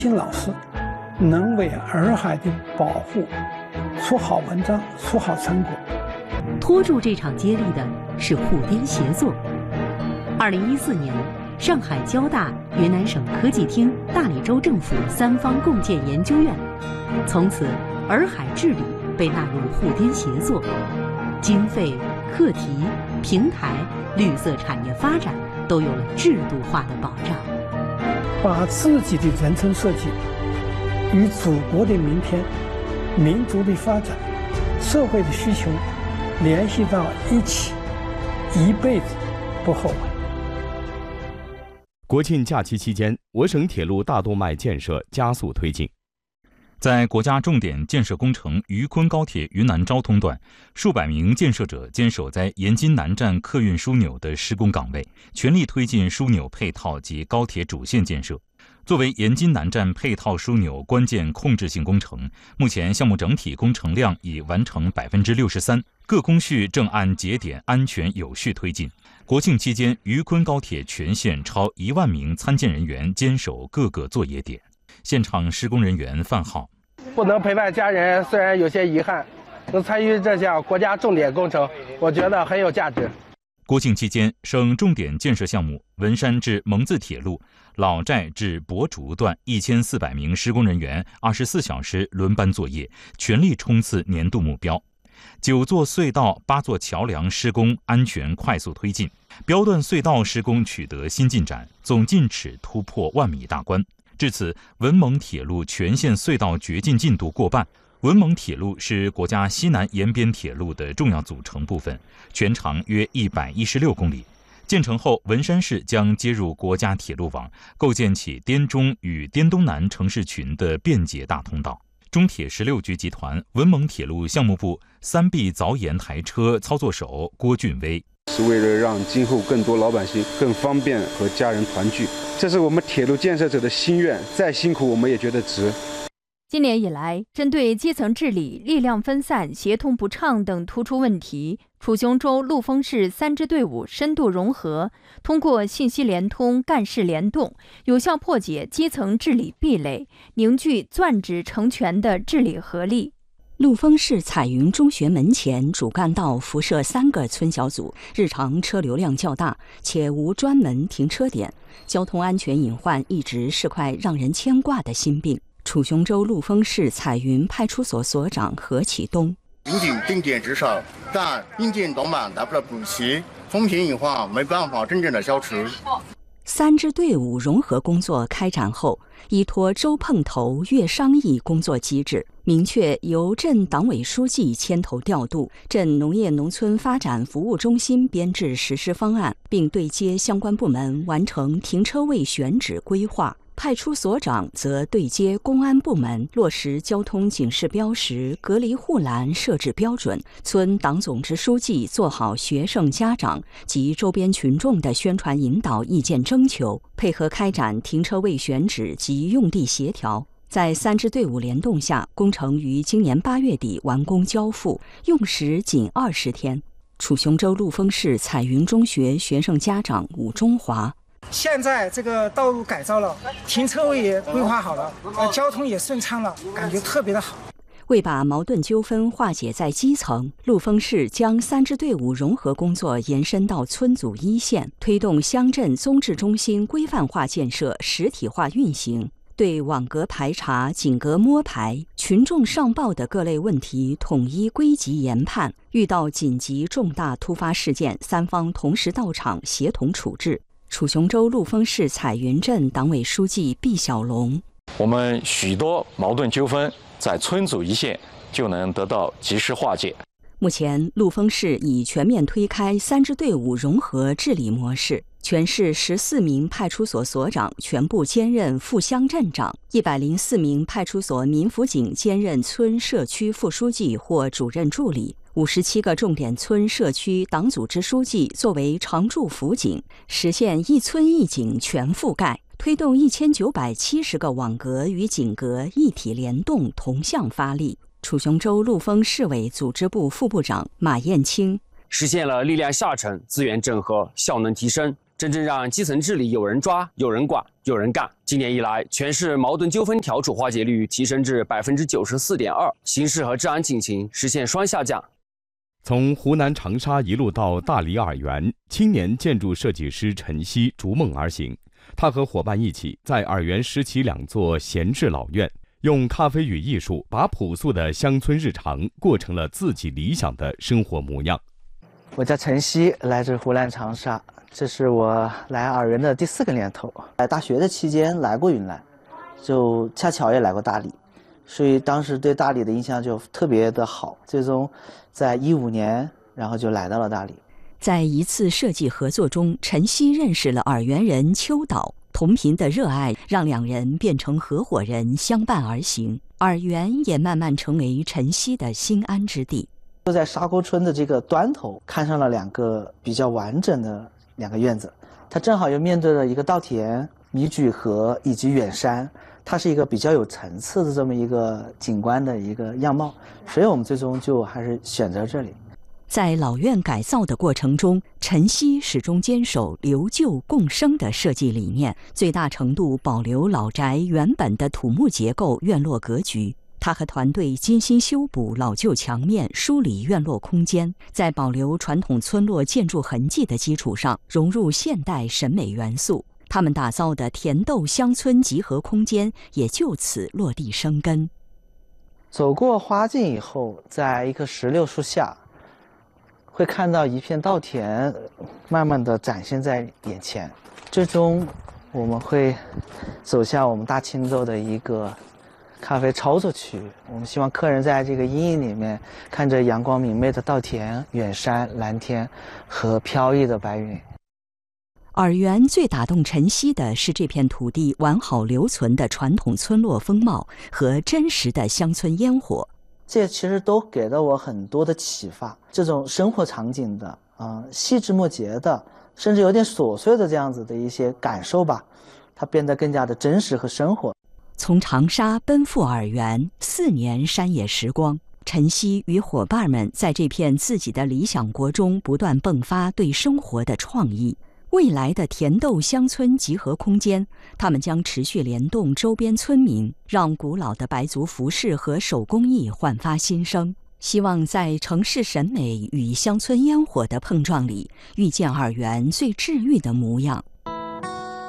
新老师能为洱海的保护出好文章、出好成果。 拖住这场接力的是沪滇协作。2014年，上海交大、云南省科技厅、大理州政府3方共建研究院，从此洱海治理被纳入沪滇协作，经费、课题、平台、绿色产业发展都有了制度化的保障。 把自己的人生设计与祖国的明天、民族的发展、社会的需求联系到一起，一辈子不后悔。 国庆假期期间，我省铁路大动脉建设加速推进。 在国家重点建设工程渝昆高铁云南昭通段，数百名建设者坚守在盐津南站客运枢纽的施工岗位，全力推进枢纽配套及高铁主线建设。作为盐津南站配套枢纽关键控制性工程，目前项目整体工程量已完成63%，各工序正按节点安全有序推进。国庆期间，渝昆高铁全线超1万名参建人员坚守各个作业点。现场施工人员范浩： 不能陪伴家人，虽然有些遗憾，能参与这项国家重点工程，我觉得很有价值。 国庆期间，省重点建设项目文山至蒙自铁路、老寨至博竹段1400名施工人员24小时轮班作业，全力冲刺年度目标。9座隧道、8座桥梁施工安全快速推进，标段隧道施工取得新进展，总进尺突破10000米大关。至此，文蒙铁路全线隧道掘进进度过半。文蒙铁路是国家西南沿边铁路的重要组成部分，全长约116公里。建成后，文山市将接入国家铁路网，构建起滇中与滇东南城市群的便捷大通道。中铁16局集团文蒙铁路项目部3B 凿岩台车操作手郭俊威： 是为了让今后更多老百姓更方便和家人团聚，这是我们铁路建设者的心愿，再辛苦我们也觉得值。 今年以来，针对基层治理、力量分散、协同不畅等突出问题，楚雄州陆丰市3支队伍深度融合，通过信息联通、干事联动，有效破解基层治理壁垒，凝聚攥指成拳的治理合力。 陆丰市彩云中学门前主干道辐射3个村小组，日常车流量较大，且无专门停车点，交通安全隐患一直是块让人牵挂的心病。楚雄州陆丰市彩云派出所所长何启东： 民警定点值守，但应尽短板达不到补齐，风险隐患没办法真正的消除。 3支队伍融合工作开展后，依托州碰头、粤商议工作机制，明确由镇党委书记牵头调度，镇农业农村发展服务中心编制实施方案，并对接相关部门完成停车位选址规划。派出所长则对接公安部门，落实交通警示标识、隔离护栏设置标准，村党总支书记做好学生、家长及周边群众的宣传引导、意见征求，配合开展停车位选址及用地协调。在3支队伍联动下，工程于今年8月底完工交付，用时仅20天。楚雄州陆丰市彩云中学学生家长武中华： 现在这个道路改造了，停车位也规划好了，交通也顺畅了，感觉特别的好。 为把矛盾纠纷化解在基层，陆丰市将3支队伍融合工作延伸到村组一线，推动乡镇综治中心规范化建设实体化运行，对网格排查、井格摸排、群众上报的各类问题统一归集研判，遇到紧急重大突发事件，3方同时到场协同处置。楚雄州陆丰市彩云镇党委书记毕小龙： 我们许多矛盾纠纷在村组一线就能得到及时化解。 目前，陆丰市已全面推开3支队伍融合治理模式，全市14名派出所所长全部兼任副乡镇长，104名派出所民辅警兼任村社区副书记或主任助理，57个重点村社区党组织书记作为常驻辅警，实现一村一警全覆盖，推动1970个网格与警格一体联动同向发力。楚雄州陆丰市委组织部副部长马艳清： 实现了力量下沉、资源整合、效能提升、 真正让基层治理有人抓、有人管、有人干。今年以来，全市矛盾纠纷调处化解率提升至94.2%，刑事和治安警情实现双下降。 从湖南长沙一路到大理洱源，青年建筑设计师陈曦逐梦而行。他和伙伴一起在洱源拾起2座闲置老院，用咖啡与艺术把朴素的乡村日常过成了自己理想的生活模样。 我叫陈曦，来自湖南长沙，这是我来洱源的第4个年头。在大学的期间来过云南，就恰巧也来过大理，所以当时对大理的印象就特别的好。最终在15年，然后就来到了大理。 在一次设计合作中，陈曦认识了洱源人邱导，同频的热爱让2人变成合伙人，相伴而行。洱源也慢慢成为陈曦的心安之地。 就在沙沟村的这个端头，看上了2个比较完整的2个院子，它正好又面对了一个稻田、米举河以及远山，它是一个比较有层次的这么一个景观的一个样貌，所以我们最终就还是选择这里。 在老院改造的过程中，陈曦始终坚守留旧共生的设计理念，最大程度保留老宅原本的土木结构、院落格局。他和团队精心修补老旧墙面，梳理院落空间，在保留传统村落建筑痕迹的基础上，融入现代审美元素。他们打造的甜豆乡村集合空间也就此落地生根。 走过花径以后，在一棵石榴树下，会看到一片稻田慢慢的展现在眼前。最终我们会走向我们大青豆的一个咖啡操作区，我们希望客人在这个阴影里面看着阳光明媚的稻田、远山、蓝天和飘逸的白云。 洱源最打动陈曦的是这片土地完好留存的传统村落风貌和真实的乡村烟火。 这其实都给了我很多的启发，这种生活场景的细枝末节的，甚至有点琐碎的这样子的一些感受吧，它变得更加的真实和生活。 从长沙奔赴洱源，4年山野时光，陈曦与伙伴们在这片自己的理想国中不断迸发对生活的创意。未来的甜豆乡村集合空间，他们将持续联动周边村民，让古老的白族服饰和手工艺焕发新生。希望在城市审美与乡村烟火的碰撞里，遇见洱源最治愈的模样。